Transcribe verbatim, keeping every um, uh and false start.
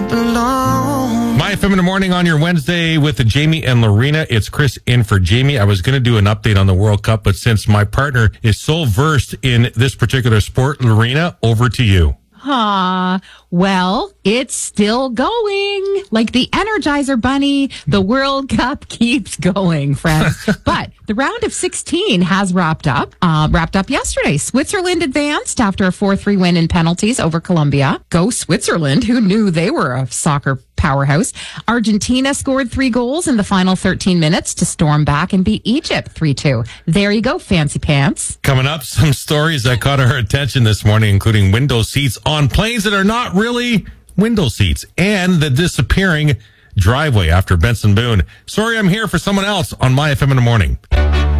belong. My F M in the morning on your Wednesday with Jamie and Lorena. It's Chris in for Jamie. I was going to do an update on the World Cup, but since my partner is so versed in this particular sport, Lorena, over to you. Ah, well, it's still going. Like the Energizer Bunny, the World Cup keeps going, friends. But the round of sixteen has wrapped up, uh, wrapped up yesterday. Switzerland advanced after a four three win in penalties over Colombia. Go Switzerland. Who knew they were a soccer powerhouse? Argentina scored three goals in the final thirteen minutes to storm back and beat Egypt three two. There you go, fancy pants. Coming up, some stories that caught our attention this morning, including window seats on planes that are not really window seats and the disappearing driveway after Benson Boone. Sorry, I'm here for someone else on My F M in the morning.